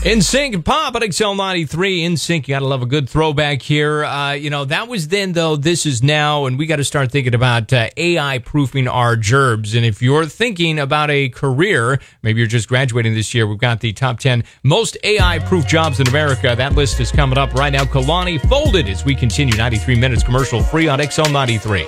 In Sync and Pop at XL93. In Sync, you gotta love a good throwback here. That was then, though. This is now, and we got to start thinking about AI proofing our gerbs. And if you're thinking about a career, maybe you're just graduating this year, we've got the top 10 most AI proof jobs in America. That list is coming up right now. Kalani Folded as we continue 93 minutes commercial free on XL93.